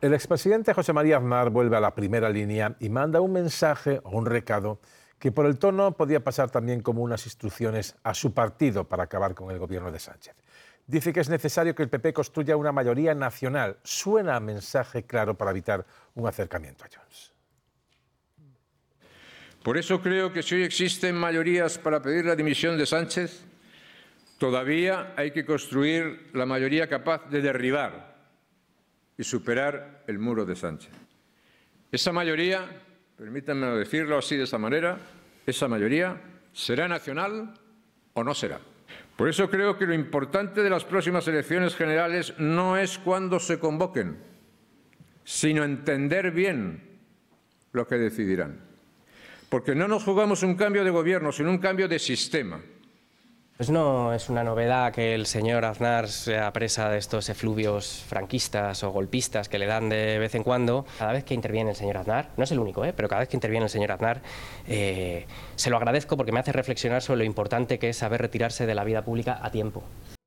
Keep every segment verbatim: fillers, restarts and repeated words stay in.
El expresidente José María Aznar vuelve a la primera línea y manda un mensaje o un recado que por el tono podía pasar también como unas instrucciones a su partido para acabar con el gobierno de Sánchez. Dice que es necesario que el P P construya una mayoría nacional. Suena a mensaje claro para evitar un acercamiento a Junts. Por eso creo que si hoy existen mayorías para pedir la dimisión de Sánchez, todavía hay que construir la mayoría capaz de derribar y superar el muro de Sánchez. Esa mayoría, permítanme decirlo así de esa manera, esa mayoría será nacional o no será. Por eso creo que lo importante de las próximas elecciones generales no es cuándo se convoquen, sino entender bien lo que decidirán. Porque no nos jugamos un cambio de gobierno, sino un cambio de sistema. Pues no es una novedad que el señor Aznar sea presa de estos efluvios franquistas o golpistas que le dan de vez en cuando. Cada vez que interviene el señor Aznar, no es el único, ¿eh? pero cada vez que interviene el señor Aznar, eh, se lo agradezco porque me hace reflexionar sobre lo importante que es saber retirarse de la vida pública a tiempo.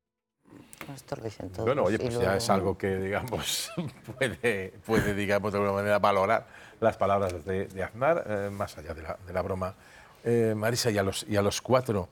Esto lo dicen todos. Bueno, oye, pues luego... ya es algo que, digamos, puede, puede digamos, de alguna manera valorar las palabras de, de Aznar, eh, más allá de la, de la broma. Eh, Marisa, y a, los, y a los cuatro,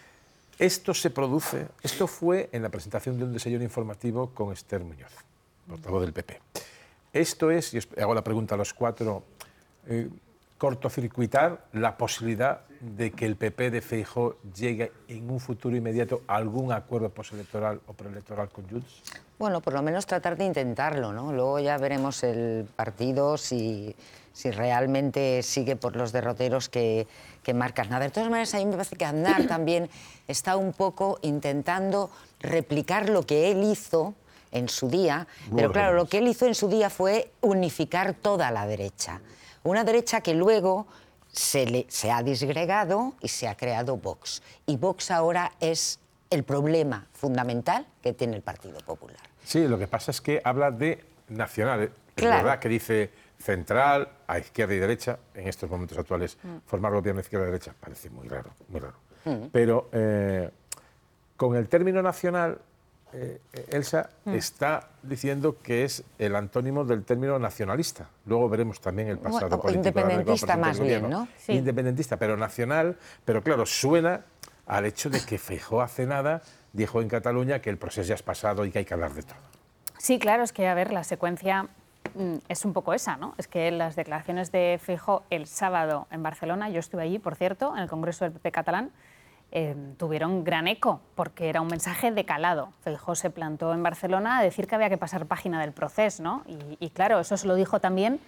esto se produce, esto fue en la presentación de un desayuno informativo con Esther Muñoz, portavoz del P P. Esto es, y os hago la pregunta a los cuatro, eh, cortocircuitar la posibilidad de que el P P de Feijóo llegue en un futuro inmediato a algún acuerdo postelectoral o preelectoral con Junts? Bueno, por lo menos tratar de intentarlo, ¿no? Luego ya veremos el partido si, si realmente sigue por los derroteros que, que marca Aznar. De todas maneras, a mí me parece que Aznar también está un poco intentando replicar lo que él hizo en su día, pero claro, lo que él hizo en su día fue unificar toda la derecha. Una derecha que luego se, le, se ha disgregado y se ha creado Vox. Y Vox ahora es el problema fundamental que tiene el Partido Popular. Sí, lo que pasa es que habla de nacional. Claro. Es verdad que dice central, a izquierda y derecha, en estos momentos actuales, mm. formar gobierno izquierda y derecha parece muy raro, muy raro. Mm. Pero eh, con el término nacional, eh, Elsa mm. está diciendo que es el antónimo del término nacionalista. Luego veremos también el pasado bueno, político. Independentista más bien, ¿no? Sí. Independentista, pero nacional, pero claro, suena al hecho de que Feijóo hace nada dijo en Cataluña que el proceso ya es pasado y que hay que hablar de todo. Sí, claro, es que, a ver, la secuencia mm, es un poco esa, ¿no? Es que las declaraciones de Feijóo el sábado en Barcelona, yo estuve allí, por cierto, en el Congreso del P P catalán, eh, tuvieron gran eco, porque era un mensaje de calado. Feijóo se plantó en Barcelona a decir que había que pasar página del proceso, ¿no? Y, y claro, eso se lo dijo también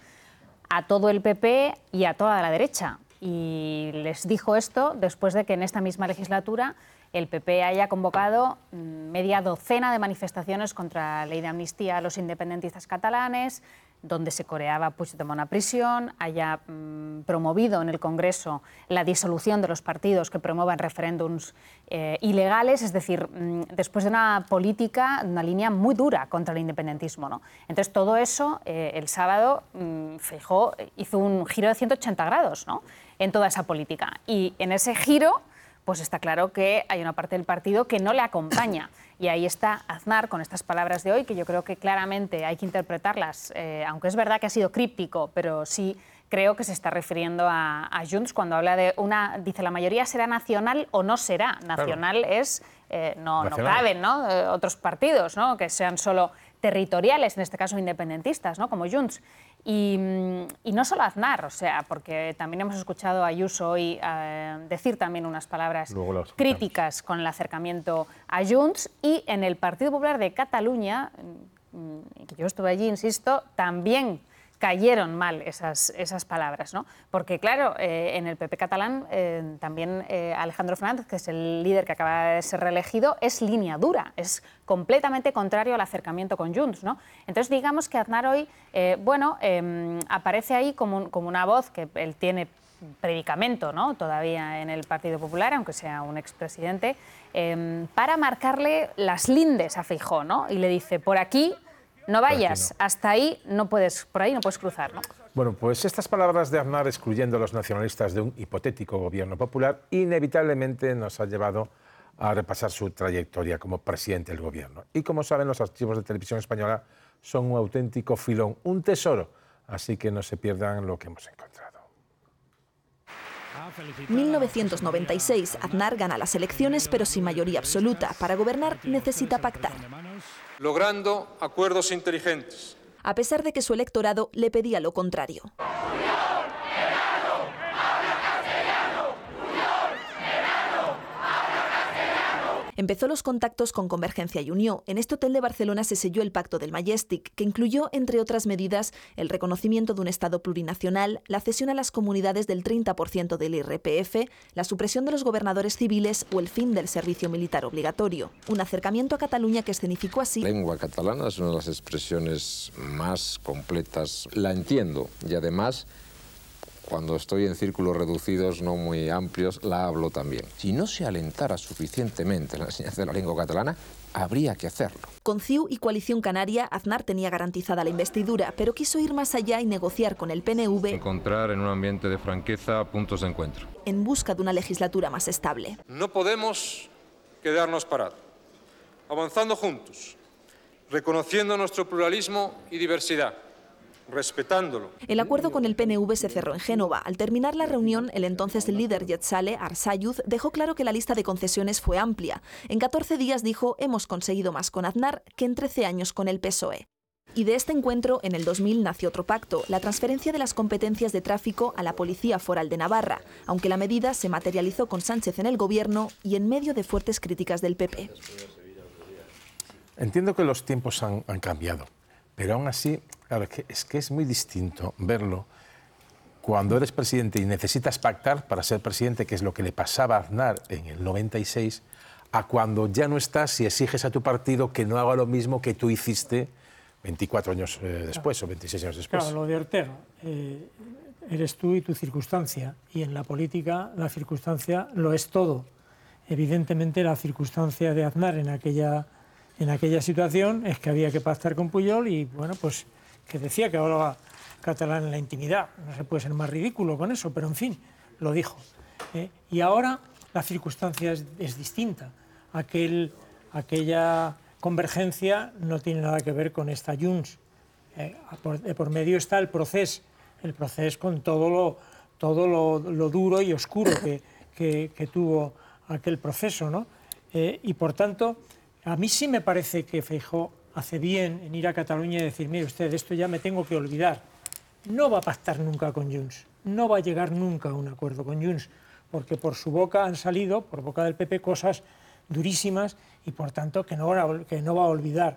a todo el P P y a toda la derecha. Y les dijo esto después de que en esta misma legislatura el P P haya convocado media docena de manifestaciones contra la ley de amnistía a los independentistas catalanes, donde se coreaba Puigdemont a prisión, haya mmm, promovido en el Congreso la disolución de los partidos que promuevan referéndums eh, ilegales, es decir, mmm, después de una política, una línea muy dura contra el independentismo, ¿no? Entonces, todo eso, eh, el sábado, mmm, Feijóo hizo un giro de ciento ochenta grados, ¿no?, en toda esa política. Y en ese giro, pues está claro que hay una parte del partido que no le acompaña. Y ahí está Aznar con estas palabras de hoy, que yo creo que claramente hay que interpretarlas, eh, aunque es verdad que ha sido críptico, pero sí creo que se está refiriendo a, a Junts cuando habla de una, dice, la mayoría será nacional o no será. Nacional claro. es, eh, no, nacional. no caben, ¿no?, eh, otros partidos, ¿no?, que sean solo territoriales, en este caso independentistas, ¿no?, como Junts. Y, y no solo Aznar, o sea, porque también hemos escuchado a Ayuso hoy eh, decir también unas palabras críticas con el acercamiento a Junts, y en el Partido Popular de Cataluña, que yo estuve allí, insisto, también cayeron mal esas, esas palabras, ¿no? Porque, claro, eh, en el P P catalán eh, también eh, Alejandro Fernández, que es el líder que acaba de ser reelegido, es línea dura, es completamente contrario al acercamiento con Junts, ¿no? Entonces, digamos que Aznar hoy, eh, bueno, eh, aparece ahí como, un, como una voz que él tiene predicamento, ¿no?, todavía en el Partido Popular, aunque sea un expresidente, eh, para marcarle las lindes a Feijóo, ¿no? Y le dice, por aquí no vayas, no. hasta ahí no puedes, por ahí no puedes cruzar, ¿no? Bueno, pues estas palabras de Aznar, excluyendo a los nacionalistas de un hipotético gobierno popular, inevitablemente nos ha llevado a repasar su trayectoria como presidente del gobierno. Y como saben, los archivos de Televisión Española son un auténtico filón, un tesoro, así que no se pierdan lo que hemos encontrado. mil novecientos noventa y seis, Aznar gana las elecciones, pero sin mayoría absoluta. Para gobernar necesita pactar. Logrando acuerdos inteligentes. A pesar de que su electorado le pedía lo contrario. Empezó los contactos con Convergencia y Unió. En este hotel de Barcelona se selló el Pacto del Majestic, que incluyó, entre otras medidas, el reconocimiento de un Estado plurinacional, la cesión a las comunidades del treinta por ciento del I R P F, la supresión de los gobernadores civiles o el fin del servicio militar obligatorio. Un acercamiento a Cataluña que escenificó así. La lengua catalana es una de las expresiones más completas. La entiendo y además, cuando estoy en círculos reducidos, no muy amplios, la hablo también. Si no se alentara suficientemente la enseñanza de la lengua catalana, habría que hacerlo. Con C I U y Coalición Canaria, Aznar tenía garantizada la investidura, pero quiso ir más allá y negociar con el P N V. Encontrar en un ambiente de franqueza puntos de encuentro. En busca de una legislatura más estable. No podemos quedarnos parados. Avanzando juntos, reconociendo nuestro pluralismo y diversidad. Respetándolo. El acuerdo con el P N V se cerró en Génova. Al terminar la reunión, el entonces líder Yetzale, Arsayuz, dejó claro que la lista de concesiones fue amplia. En catorce días dijo, hemos conseguido más con Aznar que en trece años con el P S O E. Y de este encuentro, en el dos mil, nació otro pacto, la transferencia de las competencias de tráfico a la Policía Foral de Navarra, aunque la medida se materializó con Sánchez en el gobierno y en medio de fuertes críticas del P P. Entiendo que los tiempos han, han cambiado. Pero aún así, claro, es que, es que es muy distinto verlo cuando eres presidente y necesitas pactar para ser presidente, que es lo que le pasaba a Aznar en el noventa y seis, a cuando ya no estás y exiges a tu partido que no haga lo mismo que tú hiciste veinticuatro años eh, después, claro, o veintiséis años después. Claro, lo de Ortega, eh, eres tú y tu circunstancia, y en la política la circunstancia lo es todo. Evidentemente la circunstancia de Aznar en aquella... En aquella situación es que había que pactar con Pujol y, bueno, pues que decía que hablaba catalán en la intimidad. No se puede ser más ridículo con eso, pero en fin, lo dijo. ¿eh? Y ahora la circunstancia es, es distinta. Aquel, aquella convergencia no tiene nada que ver con esta Junts. Eh, por, de por medio está el proceso, el proceso con todo lo, todo lo, lo duro y oscuro que, que, que tuvo aquel proceso, ¿no? Eh, y por tanto... A mí sí me parece que Feijóo hace bien en ir a Cataluña y decir, mire usted, esto ya me tengo que olvidar. No va a pactar nunca con Junts, no va a llegar nunca a un acuerdo con Junts, porque por su boca han salido, por boca del P P, cosas durísimas y por tanto que no, que no va a olvidar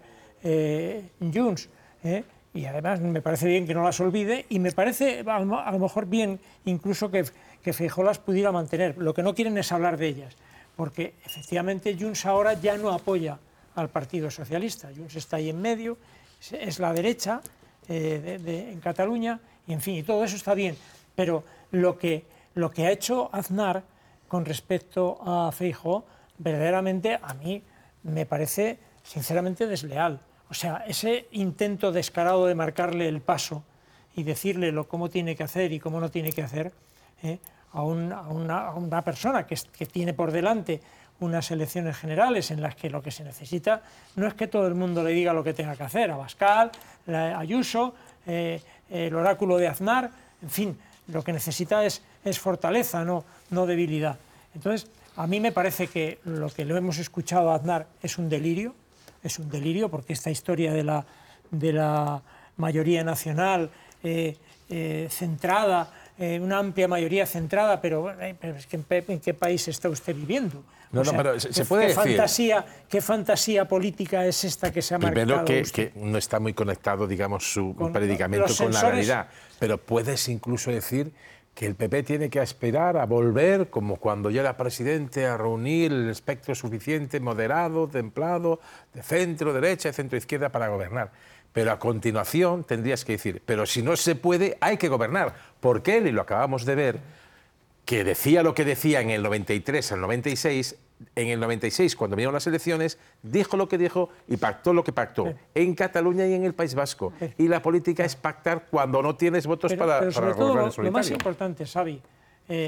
eh, Junts. ¿eh? Y además me parece bien que no las olvide y me parece a lo, a lo mejor bien incluso que, que Feijóo las pudiera mantener. Lo que no quieren es hablar de ellas. Porque efectivamente Junts ahora ya no apoya al Partido Socialista. Junts está ahí en medio, es la derecha eh, de, de, en Cataluña, y en fin, y todo eso está bien. Pero lo que, lo que ha hecho Aznar con respecto a Feijóo, verdaderamente a mí me parece sinceramente desleal. O sea, ese intento descarado de marcarle el paso y decirle lo, cómo tiene que hacer y cómo no tiene que hacer, ¿eh? A una, a, una, a una persona que, que tiene por delante unas elecciones generales en las que lo que se necesita no es que todo el mundo le diga lo que tenga que hacer, a Abascal, a Ayuso, eh, el oráculo de Aznar, en fin, lo que necesita es, es fortaleza, no, no debilidad. Entonces, a mí me parece que lo que lo hemos escuchado a Aznar es un delirio, es un delirio porque esta historia de la, de la mayoría nacional eh, eh, centrada, Eh, una amplia mayoría centrada, pero, eh, pero es que en, ¿en qué país está usted viviendo? No, o sea, no, pero se, se puede ¿qué decir... Fantasía, ¿Qué fantasía política es esta que se ha Primero marcado que, usted? que no está muy conectado, digamos, su con, predicamento con sensores... la realidad, pero puedes incluso decir que el P P tiene que aspirar a volver, como cuando yo era presidente, a reunir el espectro suficiente, moderado, templado, de centro, derecha y centro izquierda para gobernar. Pero a continuación tendrías que decir, pero si no se puede, hay que gobernar. Porque él, y lo acabamos de ver, que decía lo que decía en el noventa y tres al noventa y seis, en el noventa y seis, cuando vinieron las elecciones, dijo lo que dijo y pactó lo que pactó, sí, en Cataluña y en el País Vasco. Sí. Y la política es pactar cuando no tienes votos pero, para, pero sobre para todo gobernar lo, en solitario. Lo más importante, Xavi, eh,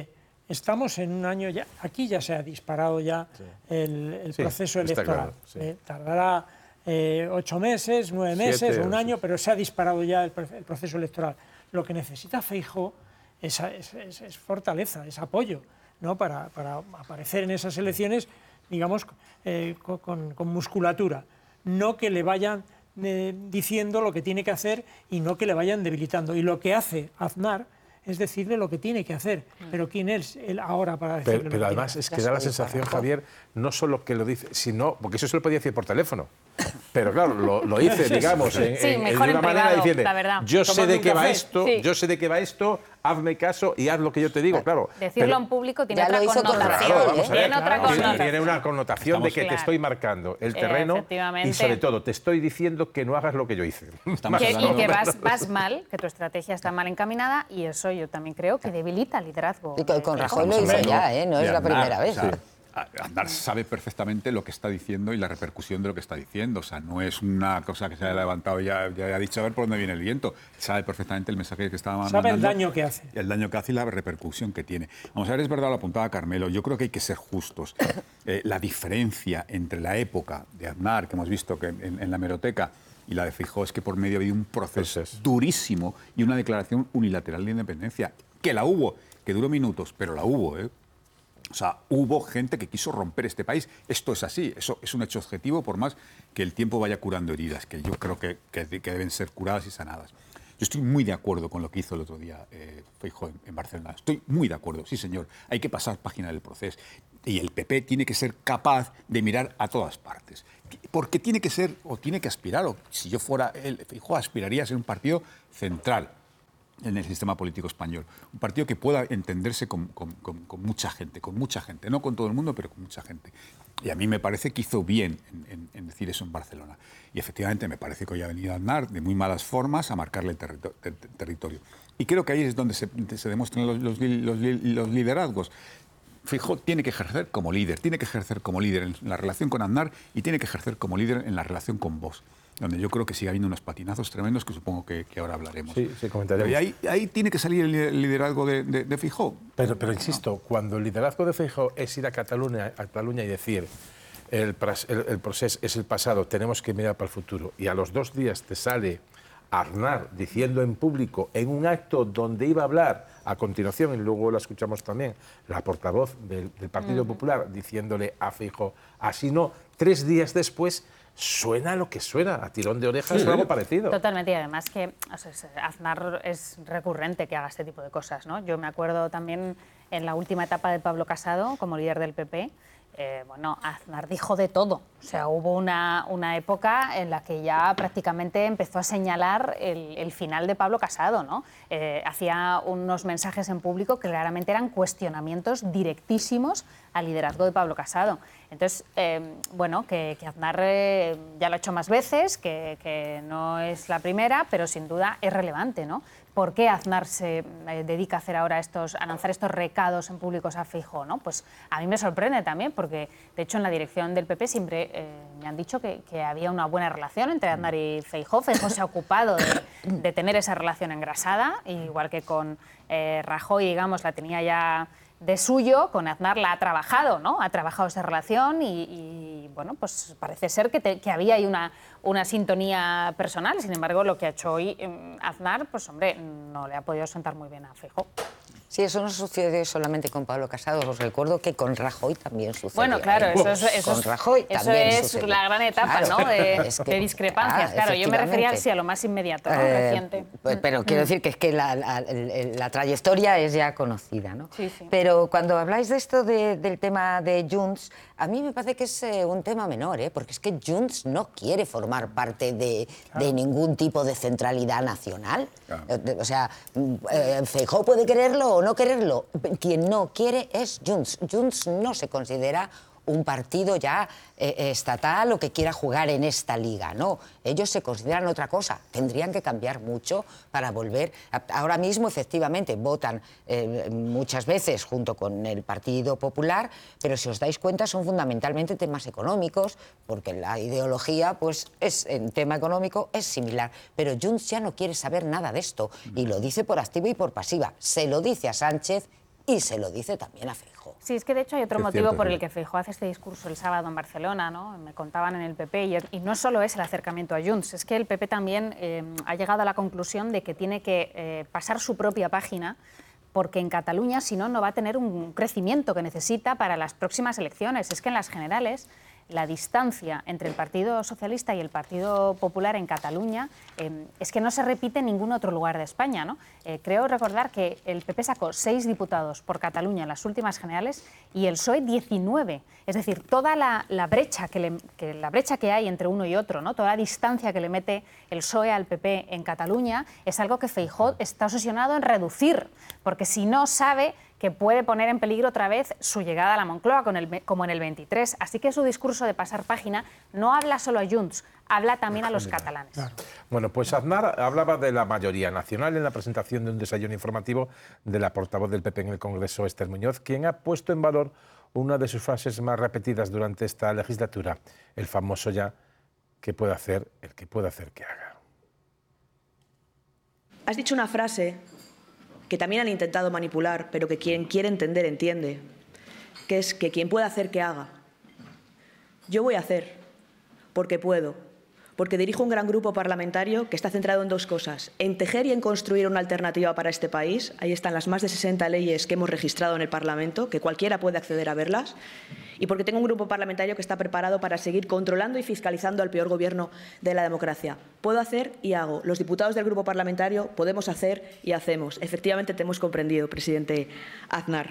estamos en un año ya, aquí ya se ha disparado ya sí. el, el sí, proceso electoral. Claro, sí. eh, tardará eh, ocho meses, nueve meses Siete, o un año, sí. pero se ha disparado ya el, el proceso electoral. Lo que necesita Feijóo es, es, es, es fortaleza, es apoyo, ¿no? para, para aparecer en esas elecciones, digamos, eh, con, con musculatura. No que le vayan eh, diciendo lo que tiene que hacer y no que le vayan debilitando. Y lo que hace Aznar es decirle lo que tiene que hacer. Pero ¿quién es él ahora para decirle Pero, pero lo que además tiene es que da la sensación, Javier, no solo que lo dice, sino, porque eso se lo podía decir por teléfono. Pero claro, lo, lo dice, digamos, en, sí, en, mejor de una en manera privado, diciendo, la verdad. yo sé Tomando de un qué va café. esto, Sí. yo sé de qué va esto, hazme caso y haz lo que yo te digo, claro. Decirlo pero, en público tiene Ya otra lo hizo con connotación. Rajoy, ¿eh? vamos a ver, Tiene otra claro. connotación. Tiene una connotación Estamos, de que claro. te estoy marcando el terreno Efectivamente. y sobre todo te estoy diciendo que no hagas lo que yo hice. Estamos Que, hablando- y que vas, vas mal, que tu estrategia está mal encaminada y eso yo también creo que debilita el liderazgo. Y con, con de Rajoy lo Feijóo. hizo hablando ya, ¿eh? no de es la Aznar, primera vez. o sea, Sí. Aznar sabe perfectamente lo que está diciendo y la repercusión de lo que está diciendo. O sea, no es una cosa que se haya levantado y ya, ya ha dicho a ver por dónde viene el viento. Sabe perfectamente el mensaje que estaba mandando. Sabe el daño que hace. El daño que hace y la repercusión que tiene. Vamos a ver, es verdad, lo apuntaba Carmelo. Yo creo que hay que ser justos. Eh, la diferencia entre la época de Aznar, que hemos visto que en, en la hemeroteca, y la de Feijóo es que por medio había un proceso Eso es. durísimo y una declaración unilateral de independencia. Que la hubo, que duró minutos, pero la hubo, ¿eh? O sea, hubo gente que quiso romper este país. Esto es así, eso es un hecho objetivo, por más que el tiempo vaya curando heridas, que yo creo que, que, que deben ser curadas y sanadas. Yo estoy muy de acuerdo con lo que hizo el otro día eh, Feijóo en, en Barcelona. Estoy muy de acuerdo, sí señor. Hay que pasar página del proceso. Y el P P tiene que ser capaz de mirar a todas partes. Porque tiene que ser, o tiene que aspirar, o si yo fuera él, Feijóo aspiraría a ser un partido central en el sistema político español. Un partido que pueda entenderse con, con, con, con mucha gente, con mucha gente, no con todo el mundo, pero con mucha gente. Y a mí me parece que hizo bien en, en, en decir eso en Barcelona. Y efectivamente me parece que hoy ha venido Aznar de muy malas formas a marcarle el territo ter territorio. Y creo que ahí es donde se, se demuestran los, los, los, los liderazgos. Feijóo tiene que ejercer como líder, tiene que ejercer como líder en la relación con Aznar y tiene que ejercer como líder en la relación con Vox, donde yo creo que sigue habiendo unos patinazos tremendos que supongo que, que ahora hablaremos. Sí, sí, comentaremos. Y ahí, ahí tiene que salir el liderazgo de, de, de Feijóo. Pero, pero insisto, no. cuando el liderazgo de Feijóo es ir a Cataluña, a Cataluña y decir el, el, el proceso es el pasado, tenemos que mirar para el futuro, y a los dos días te sale Aznar diciendo en público, en un acto donde iba a hablar, a continuación, y luego la escuchamos también, la portavoz del, del Partido mm. Popular diciéndole a Feijóo, así no, tres días después, suena lo que suena, a tirón de orejas sí, o algo parecido. Totalmente, y además que o sea, Aznar es recurrente que haga este tipo de cosas, ¿no? Yo me acuerdo también en la última etapa de Pablo Casado, como líder del P P, Eh, bueno, Aznar dijo de todo. O sea, hubo una, una época en la que ya prácticamente empezó a señalar el, el final de Pablo Casado, ¿no? Eh, hacía unos mensajes en público que claramente eran cuestionamientos directísimos al liderazgo de Pablo Casado. Entonces, eh, bueno, que, que Aznar eh, ya lo ha hecho más veces, que, que no es la primera, pero sin duda es relevante, ¿no? ¿Por qué Aznar se eh, dedica a hacer ahora estos, a lanzar estos recados en públicos a Feijóo, ¿no? Pues a mí me sorprende también, porque de hecho en la dirección del P P siempre eh, me han dicho que, que había una buena relación entre Aznar y Feijóo. Feijóo se ha ocupado de, de tener esa relación engrasada, igual que con eh, Rajoy, digamos, la tenía ya de suyo, con Aznar la ha trabajado, ¿no? Ha trabajado esa relación y, y bueno, pues parece ser que, te, que había ahí una, una sintonía personal. Sin embargo, lo que ha hecho hoy eh, Aznar, pues hombre, no le ha podido sentar muy bien a Feijóo. Sí, eso no sucede solamente con Pablo Casado. Os recuerdo que con Rajoy también sucedió. Bueno, claro, eso es, eso con Rajoy eso también es sucedió. la gran etapa, claro, ¿no? De, es que, de discrepancias. ah, claro, yo me refería así a lo más inmediato, ¿no? eh, Reciente. Pues, pero quiero decir que es que la, la, la, la trayectoria es ya conocida, ¿no? Sí, sí. Pero cuando habláis de esto de, del tema de Junts, a mí me parece que es eh, un tema menor, ¿eh? Porque es que Junts no quiere formar parte de, claro. de ningún tipo de centralidad nacional. Claro. O sea, eh, Feijóo puede quererlo o no quererlo. Quien no quiere es Junts. Junts no se considera un partido ya eh, estatal o que quiera jugar en esta liga, no. Ellos se consideran otra cosa. Tendrían que cambiar mucho para volver. Ahora mismo, efectivamente, votan eh, muchas veces junto con el Partido Popular, pero si os dais cuenta son fundamentalmente temas económicos, porque la ideología, pues, es en tema económico es similar. Pero Junts ya no quiere saber nada de esto y lo dice por activa y por pasiva. Se lo dice a Sánchez y se lo dice también a Feijóo. Sí, es que de hecho hay otro Es motivo cierto, por sí. el que Feijóo hace este discurso el sábado en Barcelona, ¿no? Me contaban en el P P, y, y no solo es el acercamiento a Junts, es que el P P también eh, ha llegado a la conclusión de que tiene que eh, pasar su propia página, porque en Cataluña, si no, no va a tener un crecimiento que necesita para las próximas elecciones. Es que en las generales la distancia entre el Partido Socialista y el Partido Popular en Cataluña eh, es que no se repite en ningún otro lugar de España, ¿no? Eh, creo recordar que el P P sacó seis diputados por Cataluña en las últimas generales y el P S O E diecinueve. Es decir, toda la, la, brecha que le, que, la brecha que hay entre uno y otro, ¿no? Toda la distancia que le mete el P S O E al P P en Cataluña es algo que Feijóo está obsesionado en reducir, porque si no sabe que puede poner en peligro otra vez su llegada a la Moncloa con el, como en el veintitrés. Así que su discurso de pasar página no habla solo a Junts, habla también a los catalanes. Claro. Bueno, pues Aznar hablaba de la mayoría nacional en la presentación de un desayuno informativo de la portavoz del P P en el Congreso, Esther Muñoz, quien ha puesto en valor una de sus frases más repetidas durante esta legislatura, el famoso ya, ¿qué puede hacer el que puede hacer que haga? Has dicho una frase que también han intentado manipular, pero que quien quiere entender entiende, que es que quien pueda hacer que haga. Yo voy a hacer, porque puedo, porque dirijo un gran grupo parlamentario que está centrado en dos cosas: en tejer y en construir una alternativa para este país. Ahí están las más de sesenta leyes que hemos registrado en el Parlamento, que cualquiera puede acceder a verlas. Y porque tengo un grupo parlamentario que está preparado para seguir controlando y fiscalizando al peor gobierno de la democracia. Puedo hacer y hago. Los diputados del grupo parlamentario podemos hacer y hacemos. Efectivamente te hemos comprendido, presidente Aznar.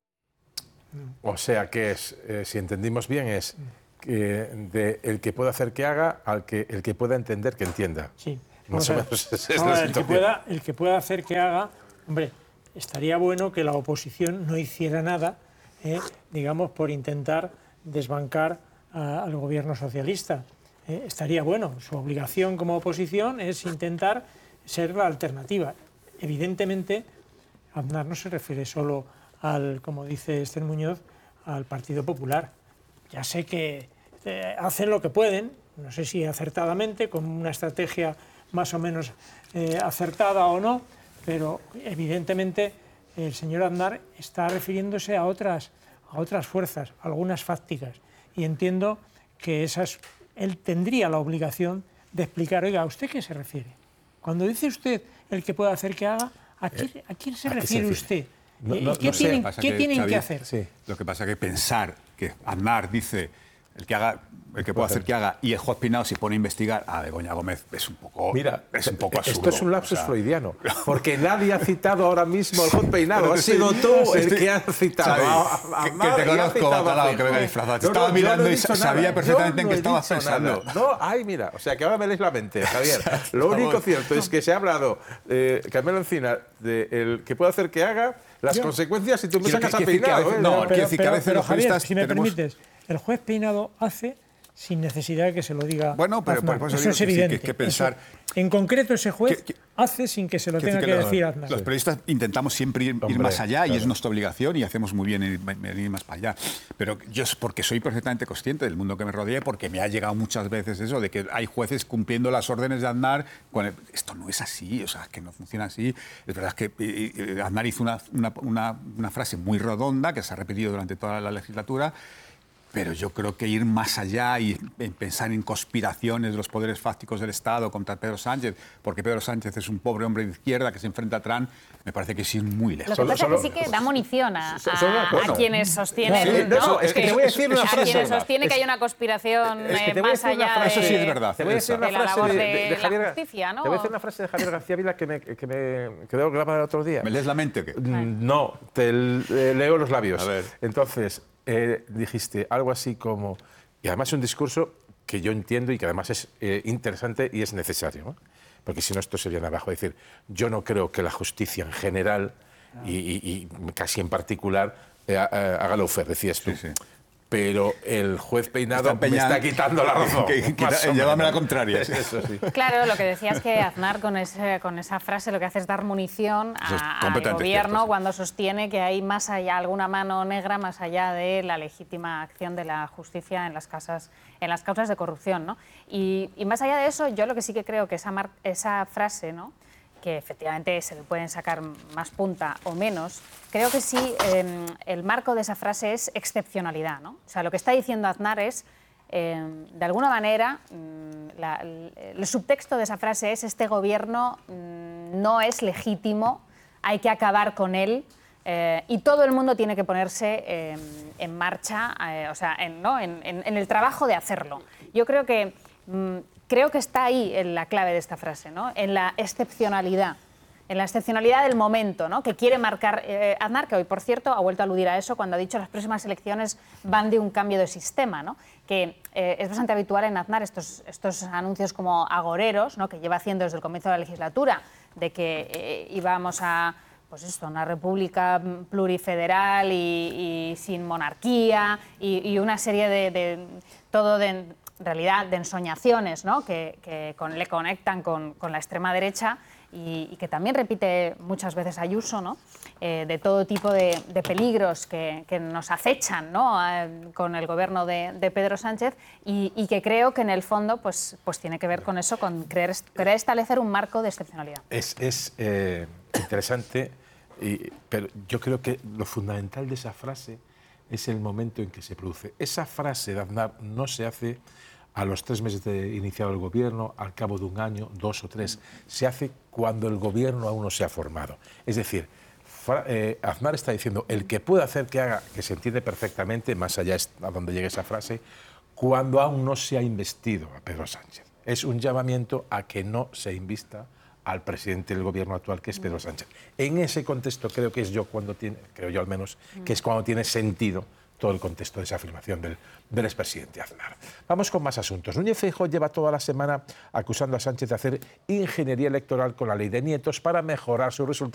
O sea que es, eh, si entendimos bien, es que de el que pueda hacer que haga al que el que pueda entender que entienda. Sí. Más O o sea, menos esa es no, la el, que situación. pueda, el que pueda hacer que haga, hombre, estaría bueno que la oposición no hiciera nada, eh, digamos, por intentar desbancar a, al gobierno socialista. Eh, estaría bueno. Su obligación como oposición es intentar ser la alternativa. Evidentemente, Aznar no se refiere solo al, como dice Esther Muñoz, al Partido Popular. Ya sé que eh, hacen lo que pueden, no sé si acertadamente, con una estrategia más o menos eh, acertada o no, pero evidentemente el señor Aznar está refiriéndose a otras, a otras fuerzas, algunas fácticas, y entiendo que esas, él tendría la obligación de explicar, oiga, ¿a usted qué se refiere? Cuando dice usted el que pueda hacer que haga, ¿a quién, a quién se ¿a qué refiere se usted? No, ¿Y no, qué no sé. tienen, Pasa qué que, tienen Xavi, que hacer? Sí. Lo que pasa es que pensar que Aznar dice el que haga, el que pueda hacer que haga, y el juez Peinado se pone a investigar a Begoña Gómez, es un poco, Mira, es un poco absurdo. esto es un lapsus o sea, freudiano, porque nadie ha citado ahora mismo al juez Peinado, ha sido tú el Estoy- que ha citado. Xavi, a- a- a que- que Aznar te y ha conozco, citado a bacalao, que Feijóo. venga disfrazado. Te No, estaba no, yo mirando no he y dicho sabía nada. perfectamente Yo en no qué he estabas dicho pensando. nada. No, ay, mira, o sea, que ahora me lees la mente, Javier. Lo único cierto es que se ha hablado, eh, Carmelo Encina, de el que puede hacer que haga, las Yo- consecuencias si tú me Quiero sacas que- a quiero decir que a Peinado. veces- ¿eh? no, pero, quiero decir que a pero- veces pero, los Javier, periodistas si me tenemos- permites, el juez Peinado hace sin necesidad de que se lo diga Bueno, pero Aznar. por eso Eso digo es que sí, que evidente. hay que pensar- Eso- en concreto, ese juez Que- que- hace sin que se lo Quiero tenga decir que los- decir Aznar. Los periodistas intentamos siempre ir, ir Hombre, más allá y claro. es nuestra obligación y hacemos muy bien en ir, ir más para allá. Pero yo es porque soy perfectamente consciente del mundo que me rodea, porque me ha llegado muchas veces eso de que hay jueces cumpliendo las órdenes de Aznar. Con el- esto no es así, o sea, que no funciona así. Es verdad que eh, eh, Aznar hizo una, una, una, una frase muy redonda que se ha repetido durante toda la legislatura. Pero yo creo que ir más allá y en pensar en conspiraciones de los poderes fácticos del Estado contra Pedro Sánchez, porque Pedro Sánchez es un pobre hombre de izquierda que se enfrenta a Trump, me parece que es ir muy lejos. Lo que Solo- pasa solo- es que sí que da munición a, a- solo- a bueno. quienes sostienen, Sí, ¿no? eso- es que te voy a decir una a frase. quienes sostienen que Es- hay una conspiración es que eh, te voy a más decir una allá frase- de, Eso sí es verdad. Te voy a decir una de la frase labor de, de, de- de la Javier, justicia, ¿no? Te voy a decir una frase de Javier García Vila que me, que me quedó grabada el otro día. ¿Me lees la mente o qué? Mm, No, te l- eh, leo los labios. A ver. Entonces, eh, dijiste algo así como... Y además es un discurso que yo entiendo y que además es eh, interesante y es necesario, ¿no? Porque si no esto se viene abajo. Es decir, yo no creo que la justicia en general y, y- y casi en particular eh, ha- eh, haga lawfare, decías tú. Sí, sí. Pero el juez Peinado Está me empeñado- está quitando la razón. que- que- más o llévame menos. la contraria. Eso sí. Claro, lo que decía es que Aznar con, ese, con esa frase lo que hace es dar munición Eso es a- al completamente gobierno cierto, sí. cuando sostiene que hay más allá, alguna mano negra más allá de la legítima acción de la justicia en las, casas, en las causas de corrupción, ¿no? Y, y más allá de eso, yo lo que sí que creo que esa, mar- esa frase, ¿no? que efectivamente se le pueden sacar más punta o menos, creo que sí, eh, el marco de esa frase es excepcionalidad, ¿no? O sea, lo que está diciendo Aznar es, eh, de alguna manera, la, el, el subtexto de esa frase es: este gobierno mm, no es legítimo, hay que acabar con él. Eh, y todo el mundo tiene que ponerse eh, en marcha, eh, o sea, en, ¿no? en, en, en el trabajo de hacerlo. Yo creo que, mm, creo que está ahí en la clave de esta frase, ¿no? En la excepcionalidad, en la excepcionalidad del momento, ¿no? Que quiere marcar eh, Aznar, que hoy, por cierto, ha vuelto a aludir a eso cuando ha dicho que las próximas elecciones van de un cambio de sistema, ¿no? Que eh, es bastante habitual en Aznar estos, estos anuncios como agoreros, ¿no? Que lleva haciendo desde el comienzo de la legislatura, de que eh, íbamos a... pues esto, una república plurifederal y, y sin monarquía y, y una serie de, de todo de, en realidad, de ensoñaciones, ¿no? que, que con, le conectan con, con la extrema derecha y, y que también repite muchas veces Ayuso, ¿no? eh, de todo tipo de, de peligros que, que nos acechan, ¿no? eh, con el gobierno de, de Pedro Sánchez y, y que creo que en el fondo pues, pues tiene que ver con eso, con querer, querer establecer un marco de excepcionalidad. Es, es eh, interesante, y, pero yo creo que lo fundamental de esa frase es el momento en que se produce. Esa frase de Aznar no se hace a los tres meses de iniciado el gobierno, al cabo de un año, dos o tres. Se hace cuando el gobierno aún no se ha formado. Es decir, eh, Aznar está diciendo, el que puede hacer que haga, que se entiende perfectamente, más allá a donde llegue esa frase, cuando aún no se ha investido a Pedro Sánchez. Es un llamamiento a que no se invista al presidente del gobierno actual, que es Pedro Sánchez. En ese contexto creo que es yo cuando tiene, creo yo al menos, que es cuando tiene sentido todo el contexto de esa afirmación del, del expresidente Aznar. Vamos con más asuntos. Núñez Feijóo lleva toda la semana acusando a Sánchez de hacer ingeniería electoral con la ley de nietos para mejorar sus resultados.